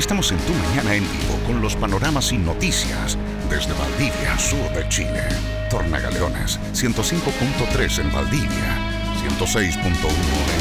Estamos en Tu Mañana en Vivo con los panoramas y noticias desde Valdivia, sur de Chile. Tornagaleones, 105.3 en Valdivia, 106.1 en